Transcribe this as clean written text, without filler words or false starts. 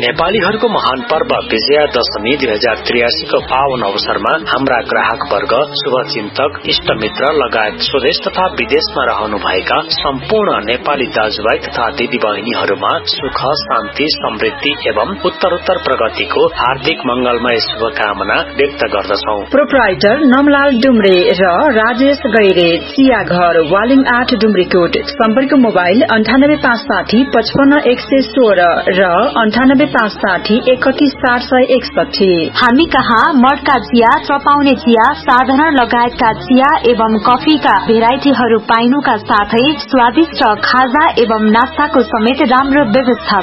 नेपालीहरूको महान पर्व विजयादशमी 2083 को पावन अवसरमा हाम्रा ग्राहक वर्ग, शुभचिन्तक, इष्टमित्र लगायत स्वदेश तथा विदेशमा रहनुभएका सम्पूर्ण नेपाली दाजुभाइ तथा दिदी बहिनीहरूमा सुख, शान्ति, समृद्धि एवं उत्तरोत्तर प्रगतिको हार्दिक मंगलमय शुभकामना व्यक्त गर्दछौ। प्रोप्राइटर नमलाल डुम्रे र राजेश गैरे, चिया घर, वालिङ 8 डुम्रीकोट। सम्पर्क मोबाइल 9856 55116 र 9856 31761। हामी कहाँ मडका चिया, चपाउने चिया, साधारण लगायतका चिया एवं कफीका भेराइटीहरू पाइनुका साथै स्वादिष्ट खाजा एवं नास्ताको समेत राम्रो व्यवस्था